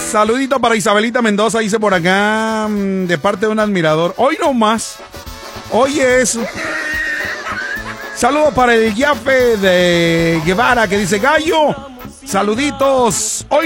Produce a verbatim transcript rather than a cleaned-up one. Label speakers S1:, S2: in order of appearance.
S1: Saludito para Isabelita Mendoza, dice por acá, de parte de un admirador. Hoy no más. Hoy es... Saludos para el Yafe de Guevara, que dice, gallo, saluditos. Hoy